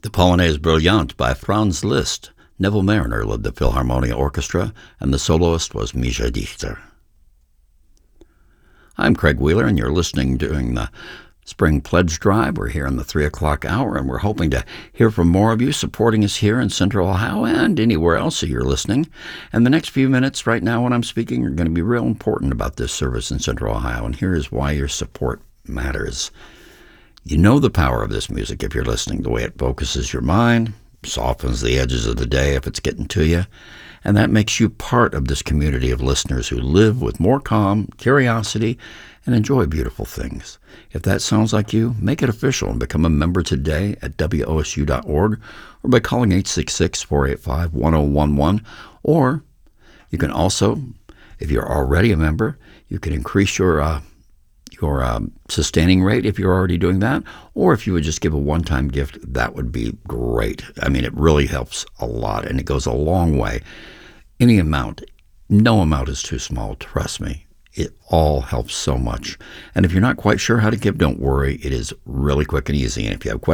The Polonaise Brillante by Franz Liszt. Neville Mariner led the Philharmonia Orchestra, and the soloist was Misha Dichter. I'm Craig Wheeler, and you're listening during the Spring Pledge Drive. We're here in the 3 o'clock hour, and we're hoping to hear from more of you supporting us here in Central Ohio and anywhere else that you're listening. And the next few minutes right now when I'm speaking are going to be real important about this service in Central Ohio, and here is why your support matters. You know the power of this music if you're listening, the way it focuses your mind, softens the edges of the day if it's getting to you, and that makes you part of this community of listeners who live with more calm, curiosity, and enjoy beautiful things. If that sounds like you, make it official and become a member today at WOSU.org or by calling 866-485-1011. Or you can also, if you're already a member, you can increase your sustaining rate if you're already doing that, or if you would just give a one-time gift, that would be great. I mean, it really helps a lot, and it goes a long way. Any amount, no amount is too small, trust me. It all helps so much. And if you're not quite sure how to give, don't worry. It is really quick and easy. And if you have questions,